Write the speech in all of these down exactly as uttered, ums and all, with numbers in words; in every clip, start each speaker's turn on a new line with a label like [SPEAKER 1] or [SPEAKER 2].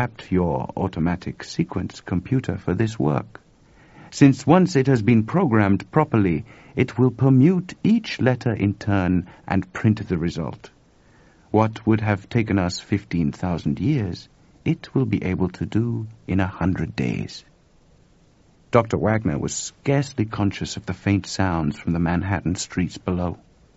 [SPEAKER 1] adapt your automatic sequence computer for this work, since once it has been programmed properly, it will permute each letter in turn and print the result. What would have taken us fifteen thousand years, it will be able to do in a hundred days. Doctor Wagner was scarcely conscious of the faint sounds from the Manhattan streets below.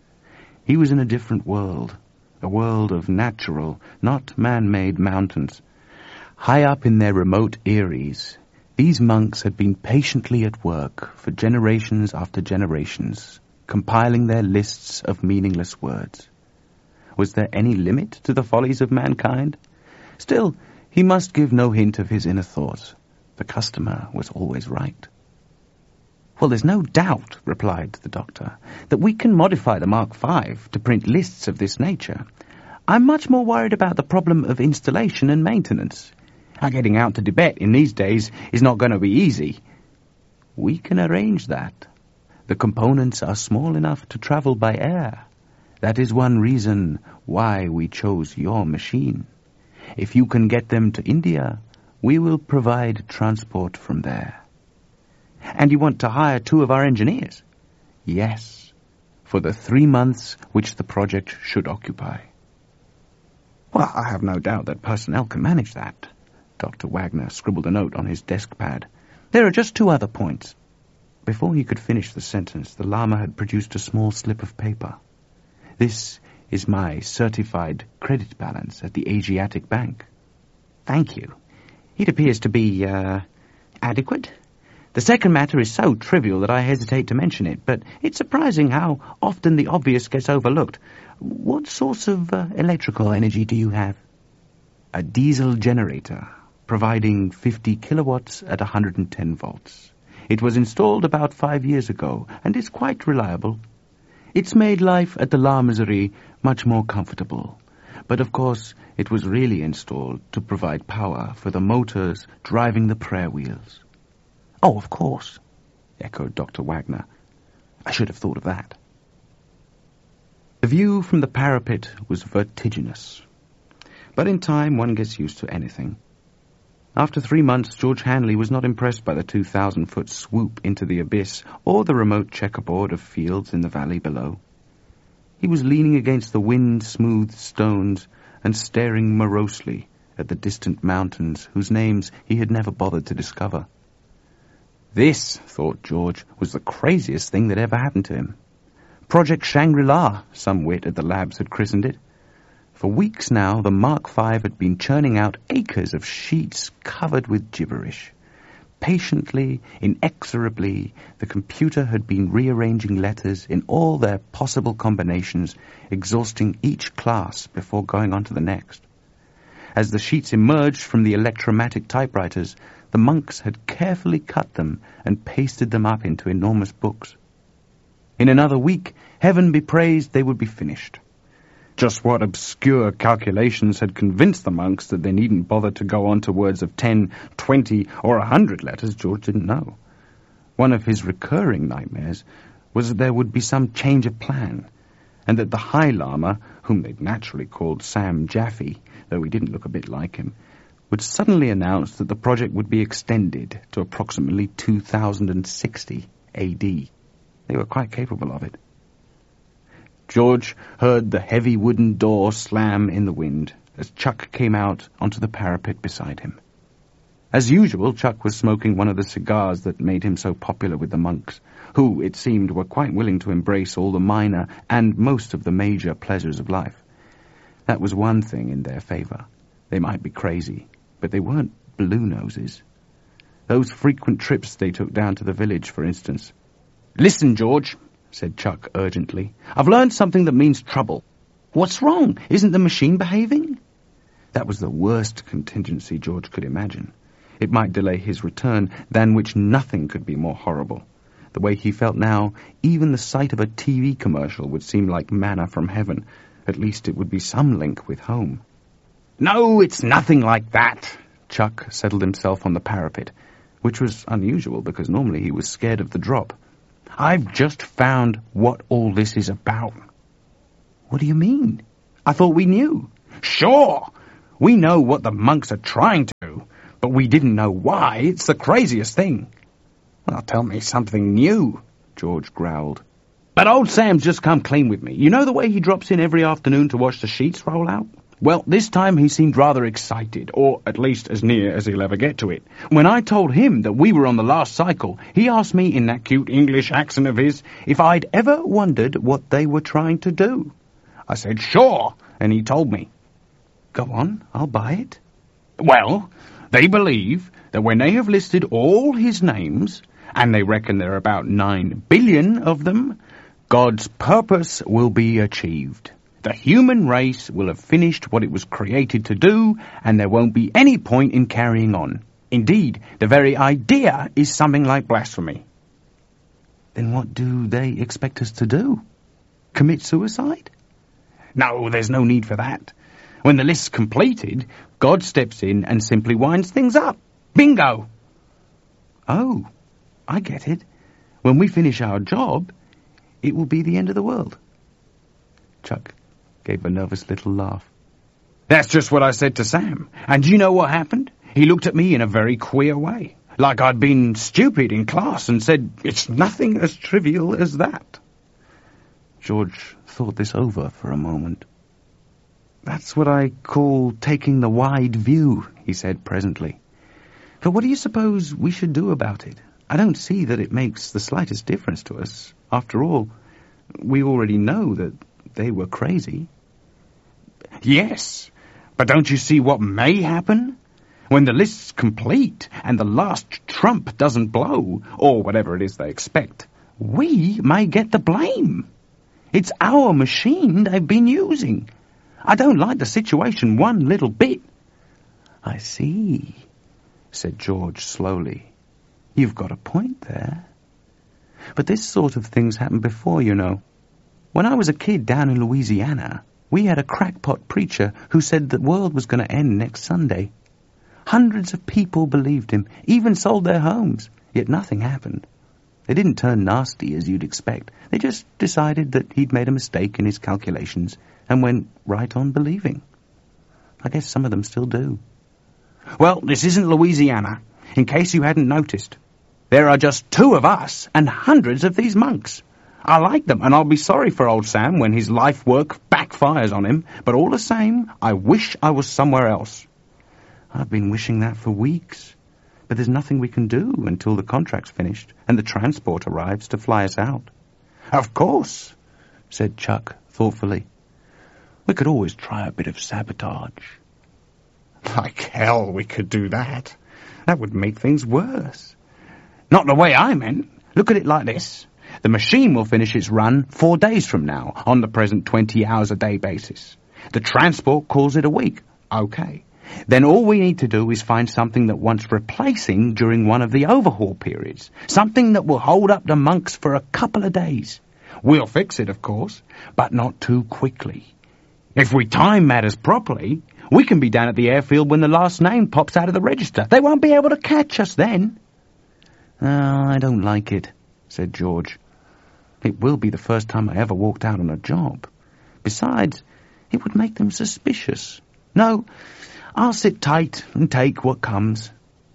[SPEAKER 1] He was in a different world, a world of natural, not man-made mountains. High up in their remote eyries, these monks had been patiently at work for generations after generations, compiling their lists of meaningless words. Was there any limit to the follies of mankind? Still, he must give no hint of his inner thoughts. The customer was always right. "Well, there's no doubt," replied the doctor, "that we can modify the Mark five to print lists of this nature. I'm much more worried about the problem of installation and maintenance. How getting out to Tibet in these days is not going to be easy." "We can arrange that. The components are small enough to travel by air. That is one reason why we chose your machine. If you can get them to India, we will provide transport from there." "And you want to hire two of our engineers?" "Yes, for the three months which the project should occupy." "Well, I have no doubt that personnel can manage that." Doctor Wagner scribbled a note on his desk pad. "There are just two other points." Before he could finish the sentence, the Lama had produced a small slip of paper. "This is my certified credit balance at the Asiatic Bank." "Thank you. It appears to be, uh, adequate. The second matter is so trivial that I hesitate to mention it, but it's surprising how often the obvious gets overlooked. What source of uh, electrical energy do you have?" "A diesel generator, providing fifty kilowatts at one hundred ten volts. It was installed about five years ago, and is quite reliable. It's made life at the La Miserie much more comfortable. But of course, it was really installed to provide power for the motors driving the prayer wheels." "Oh, of course," echoed Doctor Wagner. "I should have thought of that." The view from the parapet was vertiginous. But in time, one gets used to anything. After three months, George Hanley was not impressed by the two thousand foot swoop into the abyss or the remote checkerboard of fields in the valley below. He was leaning against the wind-smoothed stones and staring morosely at the distant mountains whose names he had never bothered to discover. This, thought George, was the craziest thing that ever happened to him. Project Shangri-La, some wit at the labs had christened it. For weeks now, the Mark five had been churning out acres of sheets covered with gibberish. Patiently, inexorably, the computer had been rearranging letters in all their possible combinations, exhausting each class before going on to the next. As the sheets emerged from the electromatic typewriters, the monks had carefully cut them and pasted them up into enormous books. In another week, heaven be praised, they would be finished. Just what obscure calculations had convinced the monks that they needn't bother to go on to words of ten, twenty, or a hundred letters, George didn't know. One of his recurring nightmares was that there would be some change of plan, and that the High Lama, whom they'd naturally called Sam Jaffe, though he didn't look a bit like him, would suddenly announce that the project would be extended to approximately two thousand sixty A D. They were quite capable of it. George heard the heavy wooden door slam in the wind as Chuck came out onto the parapet beside him. As usual, Chuck was smoking one of the cigars that made him so popular with the monks, who, it seemed, were quite willing to embrace all the minor and most of the major pleasures of life. That was one thing in their favor. They might be crazy, but they weren't blue noses. Those frequent trips they took down to the village, for instance. "Listen, George," said Chuck urgently. "I've learned something that means trouble." "What's wrong? Isn't the machine behaving?" That was the worst contingency George could imagine. It might delay his return, than which nothing could be more horrible. The way he felt now, even the sight of a T V commercial would seem like manna from heaven. At least it would be some link with home. "No, it's nothing like that." Chuck settled himself on the parapet, which was unusual because normally he was scared of the drop. "I've just found what all this is about." "What do you mean? I thought we knew." "Sure! We know what the monks are trying to
[SPEAKER 2] but we didn't know why. It's the craziest thing. Well, tell me something new, George growled. But old Sam's just come clean with me. You know the way he drops in every afternoon to watch the sheets roll out? Well, this time he seemed rather excited, or at least as near as he'll ever get to it. When I told him that we were on the last cycle, he asked me in that cute English accent of his if I'd ever wondered what they were trying to do. I said, sure, and he told me. Go on, I'll buy it. Well, they believe that when they have listed all his names, and they reckon there are about nine billion of them, God's purpose will be achieved. The human race will have finished what it was created to do, and there won't be any point in carrying on. Indeed, the very idea is something like blasphemy. Then what do they expect us to do? Commit suicide? No, there's no need for that. When the list's completed, God steps in and simply winds things up. Bingo! Oh, I get it. When we finish our job, it will be the end of the world. Chuck gave a nervous little laugh. That's just what I said to Sam. And do you know what happened? He looked at me in a very queer way, like I'd been stupid in class, and said, it's nothing as trivial as that. George thought this over for a moment. That's what I call taking the wide view, he said presently. But what do you suppose we should do about it? I don't see that it makes the slightest difference to us. After all, we already know that they were crazy. Yes, but don't you see what may happen? When the list's complete and the last trump doesn't blow, or whatever it is they expect, we may get the blame. It's our machine they've been using. I don't like the situation one little bit. I see, said George slowly. You've got a point there. But this sort of thing's happened before, you know. When I was a kid down in Louisiana, we had a crackpot preacher who said the world was going to end next Sunday. Hundreds of people believed him, even sold their homes, yet nothing happened. They didn't turn nasty as you'd expect. They just decided that he'd made a mistake in his calculations and went right on believing. I guess some of them still do. Well, this isn't Louisiana, in case you hadn't noticed. There are just two of us and hundreds of these monks. I like them, and I'll be sorry for old Sam when his life work backfires on him, but all the same, I wish I was somewhere else. I've been wishing that for weeks, but there's nothing we can do until the contract's finished and the transport arrives to fly us out. Of course, said Chuck thoughtfully. We could always try a bit of sabotage. Like hell we could do that. That would make things worse. Not the way I meant. Look at it like this. The machine will finish its run four days from now, on the present twenty hours a day basis. The transport calls it a week. Okay. Then all we need to do is find something that wants replacing during one of the overhaul periods. Something that will hold up the monks for a couple of days. We'll fix it, of course, but not too quickly. If we time matters properly, we can be down at the airfield when the last name pops out of the register. They won't be able to catch us then. Oh, I don't like it, said George. It will be the first time I ever walked out on a job. Besides, it would make them suspicious. No, I'll sit tight and take what comes.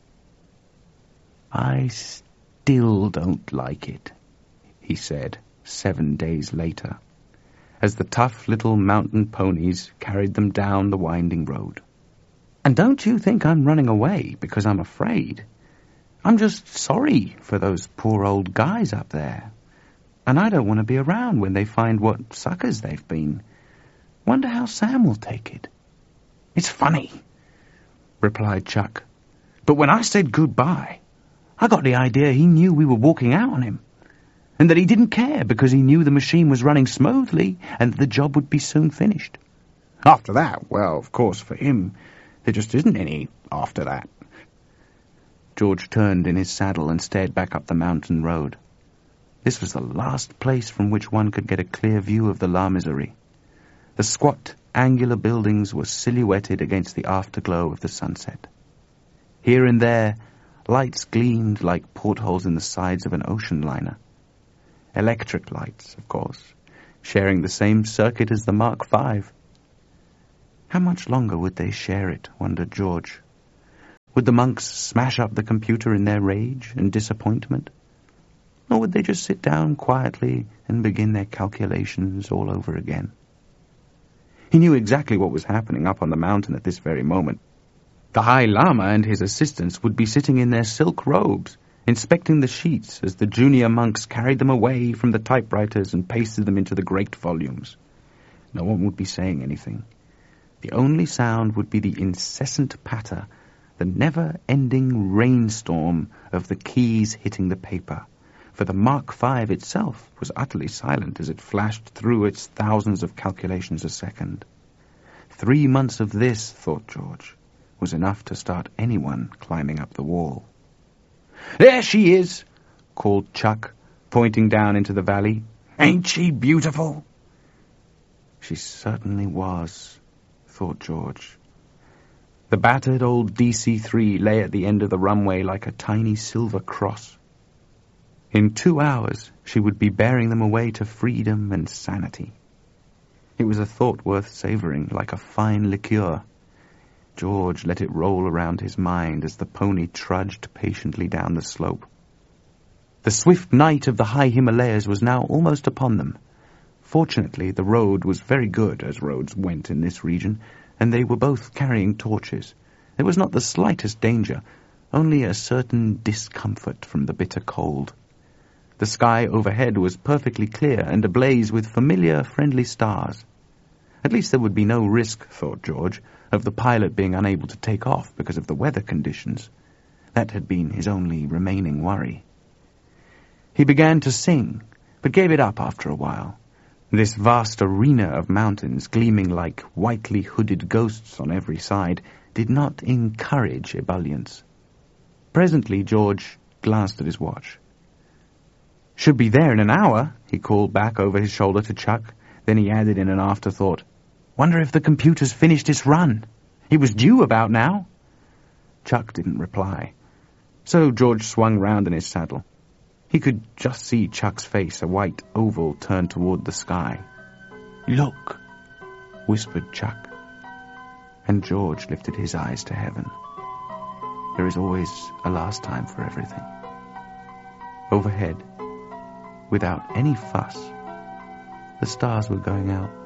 [SPEAKER 2] I still don't like it, he said seven days later, as the tough little mountain ponies carried them down the winding road. And don't you think I'm running away because I'm afraid. I'm just sorry for those poor old guys up there. And I don't want to be around when they find what suckers they've been. Wonder how Sam will take it. It's funny, replied Chuck. But when I said goodbye, I got the idea he knew we were walking out on him, and that he didn't care because he knew the machine was running smoothly and that the job would be soon finished. After that, well, of course, for him, there just isn't any after that. George turned in his saddle and stared back up the mountain road. This was the last place from which one could get a clear view of the La Miserie. The squat, angular buildings were silhouetted against the afterglow of the sunset. Here and there, lights gleamed like portholes in the sides of an ocean liner. Electric lights, of course, sharing the same circuit as the Mark five. How much longer would they share it, wondered George?
[SPEAKER 1] Would the monks smash up the computer in their rage and disappointment? Or would they just sit down quietly and begin their calculations all over again? He knew exactly what was happening up on the mountain at this very moment. The High Lama and his assistants would be sitting in their silk robes, inspecting the sheets as the junior monks carried them away from the typewriters and pasted them into the great volumes. No one would be saying anything. The only sound would be the incessant patter, the never-ending rainstorm of the keys hitting the paper, for the Mark five itself was utterly silent as it flashed through its thousands of calculations a second. Three months of this, thought George, was enough to start anyone climbing up the wall. "There she is," called Chuck, pointing down into the valley. "Ain't she beautiful?" She certainly was, thought George. The battered old D C three lay at the end of the runway like a tiny silver cross. In two hours she would be bearing them away to freedom and sanity. It was a thought worth savouring, like a fine liqueur. George let it roll around his mind as the pony trudged patiently down the slope. The swift night of the high Himalayas was now almost upon them. Fortunately, the road was very good, as roads went in this region, and they were both carrying torches. There was not the slightest danger, only a certain discomfort from the bitter cold. The sky overhead was perfectly clear and ablaze with familiar, friendly stars. At least there would be no risk, thought George, of the pilot being unable to take off because of the weather conditions. That had been his only remaining worry. He began to sing, but gave it up after a while. This vast arena of mountains, gleaming like whitely hooded ghosts on every side, did not encourage ebullience. Presently George glanced at his watch. "Should be there in an hour," he called back over his shoulder to Chuck. Then he added in an afterthought, "Wonder if the computer's finished its run. It was due about now." Chuck didn't reply. So George swung round in his saddle. He could just see Chuck's face, a white oval turned toward the sky. "Look," whispered Chuck. And George lifted his eyes to heaven. There is always a last time for everything. Overhead, without any fuss, the stars were going out.